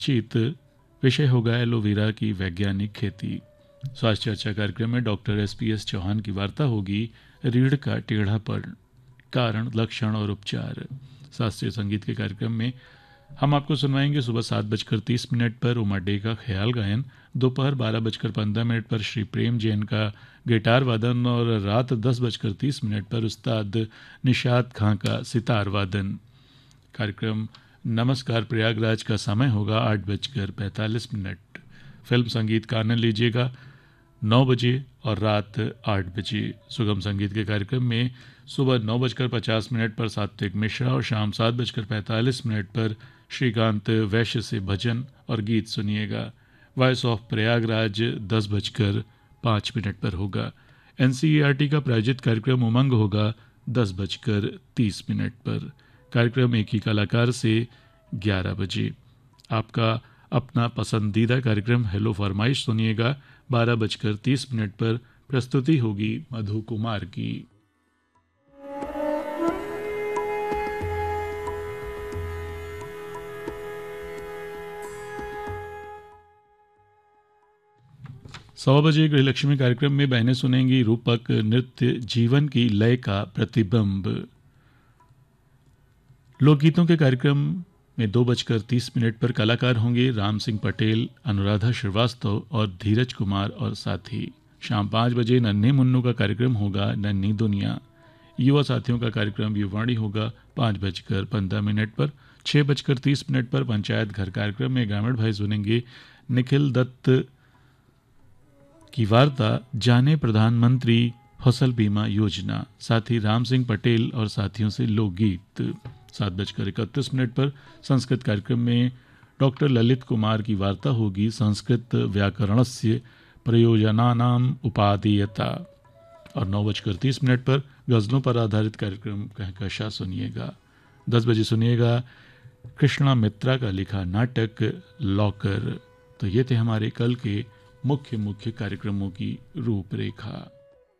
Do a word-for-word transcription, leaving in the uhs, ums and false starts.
चीत विषय होगा एलोवेरा की वैज्ञानिक खेती। स्वास्थ्य चर्चा कार्यक्रम में doctor S P S Chauhan की वार्ता होगी रीढ़ का टेढ़ापन, कारण, लक्षण और उपचार। शास्त्रीय संगीत के कार्यक्रम में हम आपको सुनवाएंगे सुबह सात बजकर तीस मिनट पर उमा डे का ख्याल गायन, दोपहर बारह बजकर पंद्रह मिनट पर श्री प्रेम जैन का गिटार वादन और रात दस बजकर तीस मिनट पर उस्ताद निशात खां का सितार वादन। कार्यक्रम नमस्कार प्रयागराज का समय होगा आठ बजकर पैंतालीस मिनट। फिल्म संगीत का आनंद लीजिएगा नौ बजे और रात आठ बजे। सुगम संगीत के कार्यक्रम में सुबह नौ बजकर पचास मिनट पर सात्विक मिश्रा और शाम सात बजकर पैंतालीस मिनट पर श्रीकांत वैश्य से भजन और गीत सुनिएगा। वॉइस ऑफ प्रयागराज दस बजकर पाँच मिनट पर होगा। N C E R T का प्रायोजित कार्यक्रम उमंग होगा दस बजकर तीस मिनट पर। कार्यक्रम एक ही कलाकार से ग्यारह बजे। आपका अपना पसंदीदा कार्यक्रम हेलो फरमाइश सुनिएगा बारह बजकर तीस मिनट पर। प्रस्तुति होगी मधु कुमार की। सौ बजे गृहलक्ष्मी कार्यक्रम में बहनें सुनेंगी रूपक नृत्य जीवन की लय का प्रतिबिंब। लोकगीतों के कार्यक्रम में दो बजकर तीस मिनट पर कलाकार होंगे राम सिंह पटेल, अनुराधा श्रीवास्तव और धीरज कुमार और साथी। शाम पाँच बजे नन्हे मुन्नू का कार्यक्रम होगा नन्ही दुनिया। युवा साथियों का कार्यक्रम युवाणी होगा पाँच बजकर पंद्रह मिनट पर। छः बजकर तीस मिनट पर पंचायत घर कार्यक्रम में ग्रामीण भाई सुनेंगे निखिल दत्त की वार्ता जाने प्रधानमंत्री फसल बीमा योजना, साथ ही राम सिंह पटेल और साथियों से लोकगीत। सात बजकर इकतीस मिनट पर संस्कृत कार्यक्रम में डॉक्टर ललित कुमार की वार्ता होगी संस्कृत व्याकरणस्य प्रयोजनानाम उपादेयता। और नौ बजकर तीस मिनट पर गज़लों पर आधारित कार्यक्रम कहकशा सुनिएगा। दस बजे सुनिएगा कृष्णा मित्रा का लिखा नाटक लॉकर। तो ये थे हमारे कल के मुख्य मुख्य कार्यक्रमों की रूपरेखा।